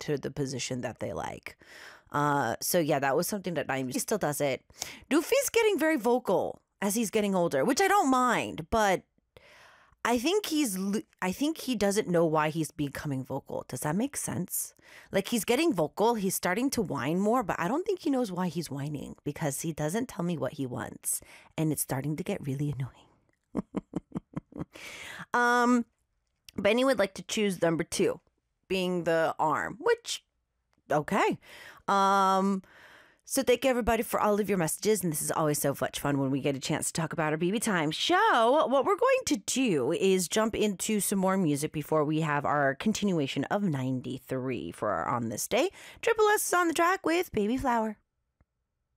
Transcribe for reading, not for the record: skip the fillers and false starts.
into the position that they like. So yeah, that was something that he still does it. Doofy's getting very vocal as he's getting older, which I don't mind, but I think he doesn't know why he's becoming vocal. Does that make sense? Like, he's getting vocal, he's starting to whine more, but I don't think he knows why he's whining because he doesn't tell me what he wants, and it's starting to get really annoying. Benny would like to choose number 2, being the arm, which, okay. So thank you, everybody, for all of your messages. And this is always so much fun when we get a chance to talk about our BB Time show. What we're going to do is jump into some more music before we have our continuation of 93 for our On This Day. Triple S is on the track with Baby Flower.